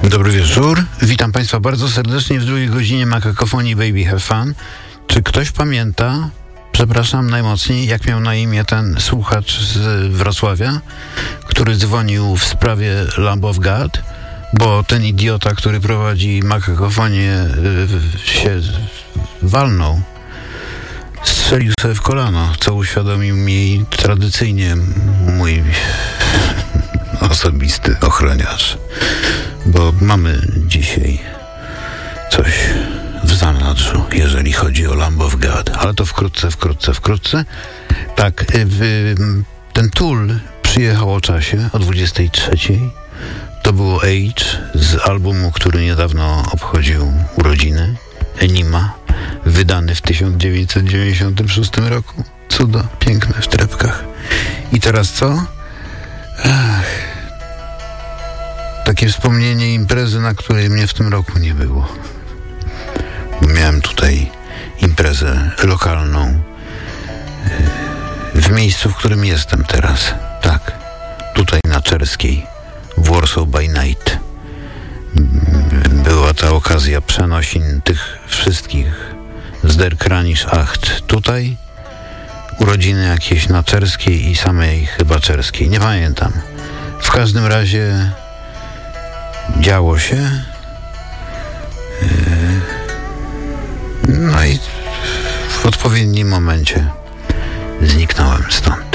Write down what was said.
Dobry wieczór. Witam Państwa bardzo serdecznie w drugiej godzinie Makakofonii Baby Have Fun. Czy ktoś pamięta, przepraszam najmocniej, jak miał na imię ten słuchacz z Wrocławia, który dzwonił w sprawie Lamb of God? Bo ten idiota, który prowadzi Makakofonię, się walnął. Strzelił sobie w kolano, co uświadomił mi tradycyjnie mój osobisty ochroniarz. Bo mamy dzisiaj coś w zanadrzu, jeżeli chodzi o Lamb of God. Ale to wkrótce. Tak, ten Tool przyjechał o czasie, o 23:00. To było Age z albumu, który niedawno obchodził urodziny. Enima, wydany w 1996 roku. Cudo, piękne w trepkach. I teraz co? Takie wspomnienie imprezy, na której mnie w tym roku nie było. Miałem tutaj imprezę lokalną w miejscu, w którym jestem teraz. Tak, tutaj na Czerskiej, w Warsaw by Night. Była ta okazja przenosin tych wszystkich z Der Kranisch Acht. Tutaj urodziny jakieś na Czerskiej i samej chyba Czerskiej. Nie pamiętam. W każdym razie działo się. No i w odpowiednim momencie zniknąłem stąd.